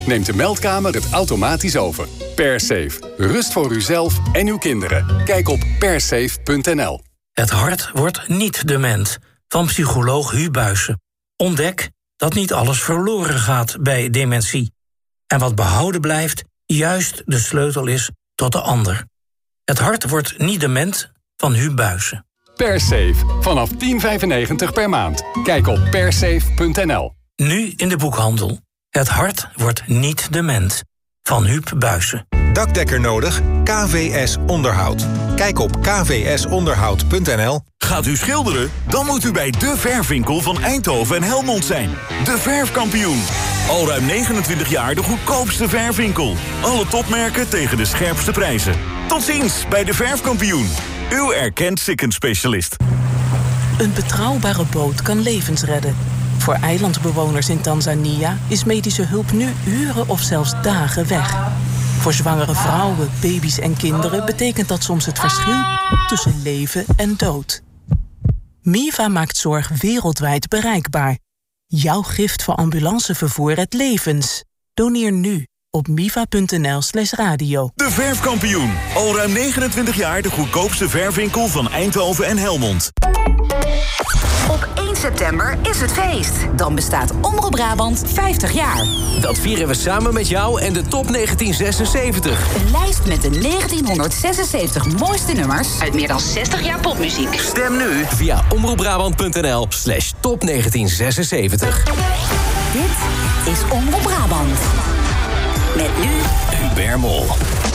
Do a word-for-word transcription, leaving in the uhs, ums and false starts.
neemt de meldkamer het automatisch over. PerSafe. Rust voor uzelf en uw kinderen. Kijk op persafe punt n l. Het hart wordt niet dement. Van psycholoog Hu Buijsen. Ontdek dat niet alles verloren gaat bij dementie. En wat behouden blijft, juist de sleutel is tot de ander. Het hart wordt niet dement van Hu Buijsen. PerSafe. Vanaf tien vijfennegentig per maand. Kijk op persafe punt n l. Nu in de boekhandel. Het hart wordt niet dement. Van Huub Buijsen. Dakdekker nodig? K V S Onderhoud. Kijk op k v s onderhoud punt n l. Gaat u schilderen? Dan moet u bij De Verfwinkel van Eindhoven en Helmond zijn. De Verfkampioen. Al ruim negenentwintig jaar de goedkoopste verfwinkel. Alle topmerken tegen de scherpste prijzen. Tot ziens bij De Verfkampioen. Uw erkend Sikkens-specialist. Een betrouwbare boot kan levens redden. Voor eilandbewoners in Tanzania is medische hulp nu uren of zelfs dagen weg. Voor zwangere vrouwen, baby's en kinderen betekent dat soms het verschil tussen leven en dood. Miva maakt zorg wereldwijd bereikbaar. Jouw gift voor ambulancevervoer redt levens. Doneer nu op miva punt n l slash radio. De Verfkampioen. Al ruim negenentwintig jaar de goedkoopste verfwinkel van Eindhoven en Helmond. Op één september is het feest. Dan bestaat Omroep Brabant vijftig jaar. Dat vieren we samen met jou en de top negentien zesenzeventig. Een lijst met de negentienhonderdzesenzeventig mooiste nummers uit meer dan zestig jaar popmuziek. Stem nu via omroepbrabant punt n l slash top negentien zesenzeventig. Dit is Omroep Brabant. Met nu Hubert Mol.